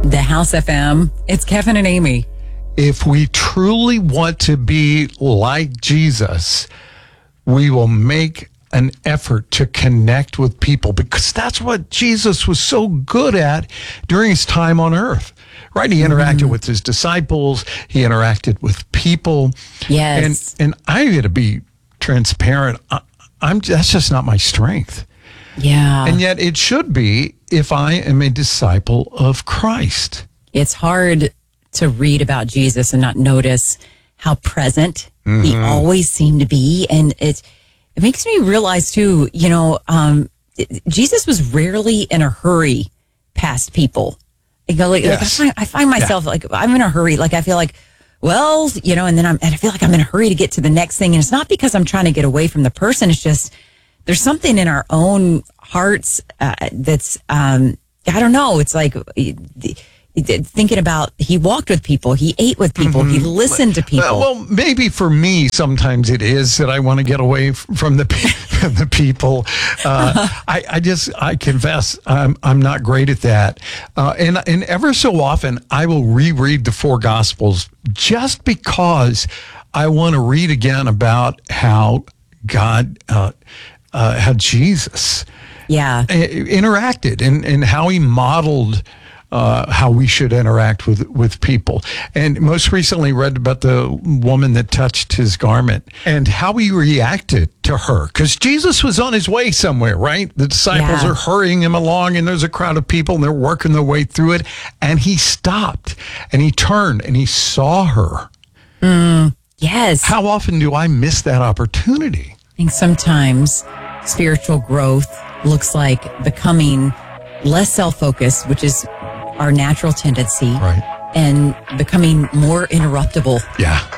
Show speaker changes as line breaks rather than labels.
The House FM. It's Kevin and Amy.
If we truly want to be like Jesus, we will make an effort to connect with people, because that's what Jesus was so good at during his time on earth, right? He interacted with his disciples. He interacted with people.
Yes.
And I got to be transparent. That's just not my strength.
Yeah.
And yet it should be if I am a disciple of Christ.
It's hard to read about Jesus and not notice how present he always seemed to be. And it makes me realize too, Jesus was rarely in a hurry past people.
Yes.
I find myself like, I'm in a hurry. Like, I feel like, well, and then I feel like I'm in a hurry to get to the next thing. And it's not because I'm trying to get away from the person. It's just, there's something in our own hearts that's, I don't know. It's like thinking about, he walked with people, he ate with people, he listened to people.
Well, maybe for me, sometimes it is that I want to get away from the people. I confess, I'm not great at that. And ever so often, I will reread the four Gospels just because I want to read again about how God, how Jesus interacted and how he modeled how we should interact with people. And most recently read about the woman that touched his garment and how he reacted to her. Because Jesus was on his way somewhere, right? The disciples are hurrying him along, and there's a crowd of people, and they're working their way through it. And he stopped, and he turned, and he saw her.
Yes.
How often do I miss that opportunity?
I think sometimes spiritual growth looks like becoming less self-focused, which is our natural tendency,
Right.
and becoming more interruptible.
Yeah.